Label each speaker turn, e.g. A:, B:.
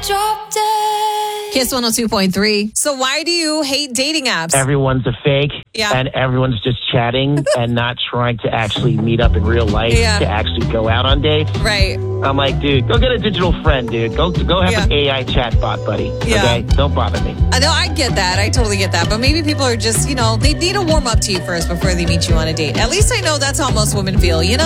A: Drop dead.
B: Kiss 102.3. So why do you hate dating apps?
C: Everyone's a fake, and everyone's just chatting and not trying to actually meet up in real life to actually go out on dates.
B: Right.
C: I'm like, dude, go get a digital friend, dude. Go have an AI chatbot, buddy. Okay? Don't bother me.
B: I know, I get that. I totally get that. But maybe people are just, they need to warm up to you first before they meet you on a date. At least I know that's how most women feel,